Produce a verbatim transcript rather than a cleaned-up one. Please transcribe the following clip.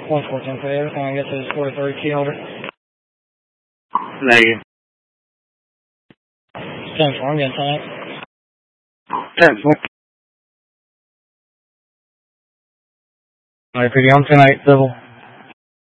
one fourteen for everything, I guess it was forty-three key holder. Negative. ten four, I'm getting tank. ten four. Alright, pretty on ten eight, double.